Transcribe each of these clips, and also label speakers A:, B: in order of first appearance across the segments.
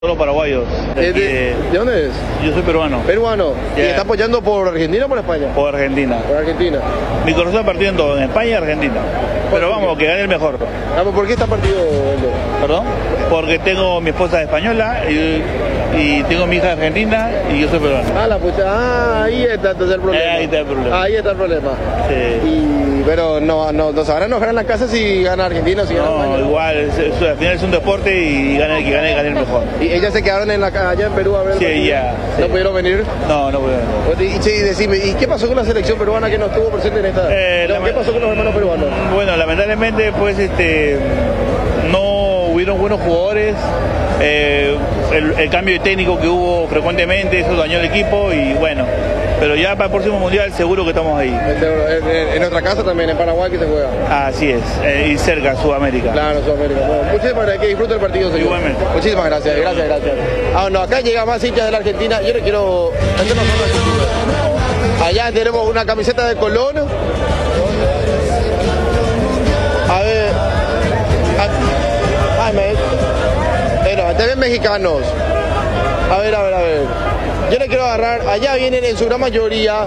A: Todos los paraguayos.
B: ¿De dónde es?
A: Yo soy peruano.
B: Peruano.
A: Yeah.
B: ¿Y está apoyando por Argentina o por España?
A: Por Argentina.
B: Por Argentina.
A: Mi corazón está partido en todo, en España y Argentina. Pero vamos, que gane el mejor.
B: ¿Por qué está partido?
A: ¿Perdón? Porque tengo mi esposa española y tengo mi hija argentina y yo soy peruano.
B: La pucha. Ahí está entonces el problema.
A: Ahí está el problema.
B: Ahí está el problema.
A: Sí.
B: Pero no sabrán enojar en la casa si gana Argentina o si gana España.
A: No, igual, al final es un deporte y gane el mejor.
B: ¿Y ellas se quedaron allá en Perú a ver?
A: Sí, ya.
B: ¿No pudieron venir?
A: No pudieron venir.
B: Y decime, ¿y qué pasó con la selección peruana que no estuvo presente en esta? ¿Qué pasó con los hermanos peruanos?
A: Bueno, lamentablemente pues no hubieron buenos jugadores. El cambio de técnico que hubo frecuentemente, eso dañó el equipo y bueno, pero ya para el próximo mundial seguro que estamos ahí.
B: En nuestra casa también, en Paraguay que se juega.
A: Así es, y cerca, Sudamérica.
B: Claro, Sudamérica. Bueno, muchísimas gracias, que disfrute el partido, señor.
A: Igualmente.
B: Muchísimas gracias. Acá llega más hinchas de la Argentina. Yo le quiero... Allá tenemos una camiseta de Colón. A ver... También mexicanos. A ver. Yo le quiero agarrar. Allá vienen en su gran mayoría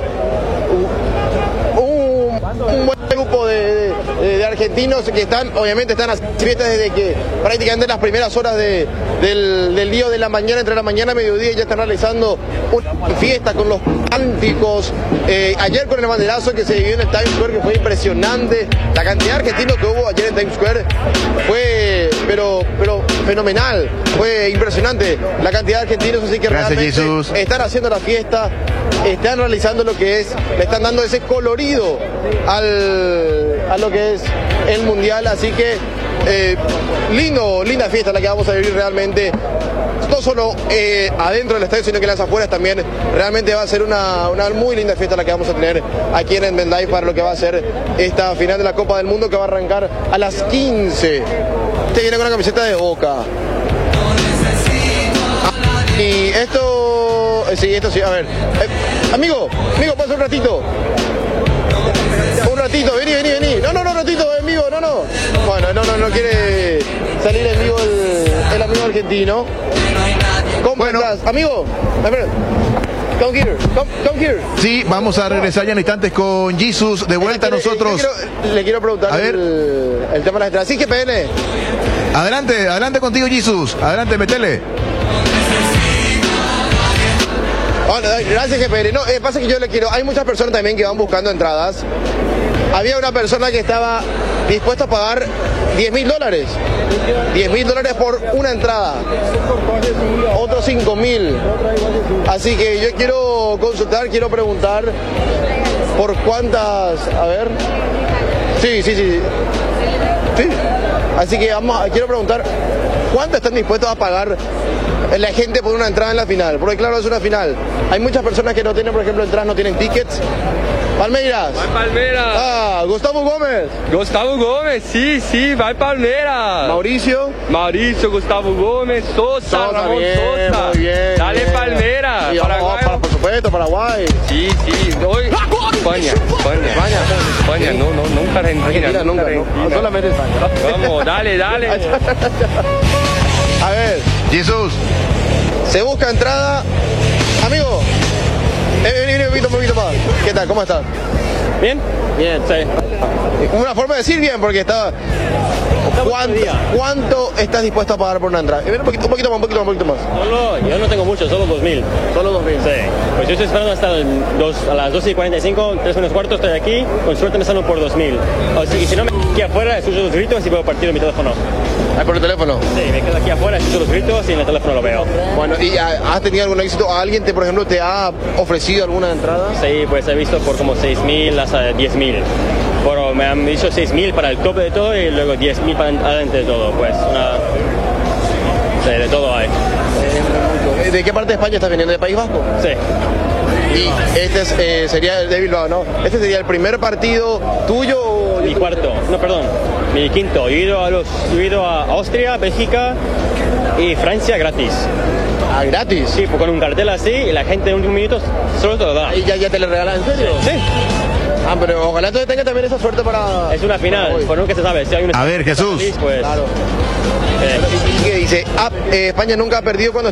B: un buen grupo de argentinos que obviamente están haciendo fiestas desde que prácticamente las primeras horas del día de la mañana, entre la mañana y mediodía, ya están realizando una fiesta con los cánticos. Ayer con el banderazo que se vivió en el Times Square, que fue impresionante. La cantidad de argentinos que hubo ayer en Times Square fue pero fenomenal, fue impresionante la cantidad de argentinos, así que realmente están haciendo la fiesta, están realizando lo que es, le están dando ese colorido a lo que es el mundial, así que linda fiesta la que vamos a vivir realmente. No solo adentro del estadio, sino que en las afueras también. Realmente va a ser una muy linda fiesta la que vamos a tener aquí en Mendai para lo que va a ser esta final de la Copa del Mundo, que va a arrancar a las 15. Este viene con una camiseta de Boca. Y esto sí, a ver. Amigo, pasa un ratito. Vení. No, ratito, en vivo, no. Bueno, no quiere salir en vivo el amigo argentino. ¿Cómo estás? Amigo, a ver. Come here.
C: Sí, vamos a regresar ya en instantes con Jesus de vuelta a nosotros.
B: Le quiero preguntar el tema de las entradas. Sí, que PN.
C: Adelante contigo, Jesus. Adelante, metele.
B: Bueno, gracias, GPN. No, pasa que yo le quiero... Hay muchas personas también que van buscando entradas. Había una persona que estaba dispuesta a pagar $10.000. $10.000 por una entrada. Otros 5.000. Así que yo quiero preguntar por cuántas... A ver. Sí. Así que quiero preguntar cuánto están dispuestos a pagar la gente por una entrada en la final, porque claro, es una final. Hay muchas personas que no tienen, por ejemplo, entradas, no tienen tickets. Palmeiras.
D: Vai Palmeiras.
B: Gustavo Gómez.
D: Gustavo Gómez, sí, vai Palmeiras.
B: Mauricio,
D: Gustavo Gómez, Sosa, Ramón
B: bien,
D: Sosa.
B: muy bien.
D: Dale Palmeiras.
B: Paraguay. Por supuesto, Paraguay.
D: Sí. Hoy España, no, nunca Argentina.
B: Nunca. Solamente España.
D: Vamos, dale.
B: A ver.
C: Jesús.
B: Se busca entrada. Amigo. Vení un poquito más. ¿Qué tal? ¿Cómo estás?
D: ¿Bien? Bien, sí.
B: Una forma de decir bien, porque está... ¿Cuánto estás dispuesto a pagar por una entrada? Un poquito más.
E: Yo no tengo mucho, solo 2.000.
B: Solo 2.000.
E: Sí. Pues yo estoy esperando hasta a las 12:45, 3 menos cuarto, estoy aquí. Con suerte me salen por 2.000. Y si no, me quedo aquí afuera, escucho los gritos y puedo partir en mi teléfono.
B: ¿Por el teléfono?
E: Sí, me quedo aquí afuera, escucho los gritos y en el teléfono lo veo.
B: Bueno, ¿y has tenido algún éxito? ¿Alguien, por ejemplo, te ha ofrecido alguna entrada?
E: Sí, pues he visto por como 6.000 hasta 10.000. Bueno, me han dicho 6.000 para el tope de todo y luego 10.000 para adentro de todo. Pues sí, de todo hay.
B: ¿De qué parte de España estás viniendo? ¿De País Vasco?
E: Sí.
B: Y este sería el de Bilbao, ¿no? ¿Este sería el primer partido tuyo o...?
E: Mi cuarto, no, perdón, mi quinto. Yo he ido a Austria, Bélgica y Francia gratis.
B: Ah, gratis.
E: Sí, pues con un cartel así y la gente en un minuto solo te lo da.
B: ¿Y ya te lo regalan? ¿En serio?
E: Sí.
B: Ah, pero ojalá entonces tenga también esa suerte para...
E: Es una final, pues nunca se sabe. Si hay una
C: A ver, Jesús.
E: pues,
B: Claro. Y que dice, España nunca ha perdido cuando